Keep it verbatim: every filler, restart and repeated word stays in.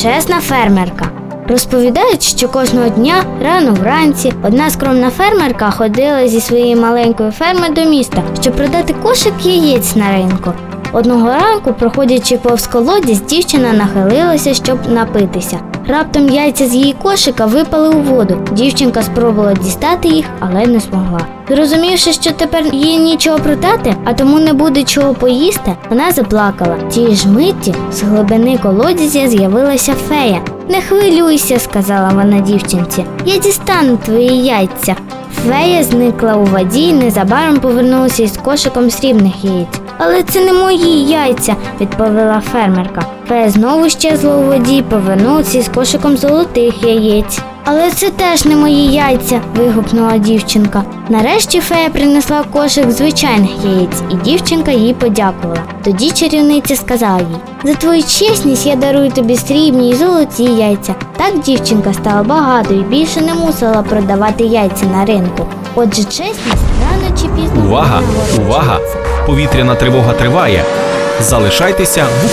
чесна фермерка. Розповідають, що кожного дня, рано вранці, одна скромна фермерка ходила зі своєї маленької ферми до міста, щоб продати кошик яєць на ринку. Одного ранку, проходячи повз колодязь, дівчина нахилилася, щоб напитися. Раптом яйця з її кошика випали у воду. Дівчинка спробувала дістати їх, але не змогла. Зрозумівши, що тепер їй нічого продати, а тому не буде чого поїсти, вона заплакала. Тієї ж миті з глибини колодязя з'явилася фея. «Не хвилюйся», – сказала вона дівчинці, – «я дістану твої яйця». Фея зникла у воді і незабаром повернулася із кошиком срібних яєць. «Але це не мої яйця», – відповіла фермерка. Фея знову щезла у воді і повернулася із кошиком золотих яєць. «Але це теж не мої яйця», – вигукнула дівчинка. Нарешті фея принесла кошик звичайних яєць, і дівчинка їй подякувала. Тоді чарівниця сказала їй: «За твою чесність я дарую тобі срібні і золоті яйця». Так дівчинка стала багатою і більше не мусила продавати яйця на ринку. Отже, чесність рано чи пізно... Увага! Увага! Повітряна тривога триває. Залишайтеся в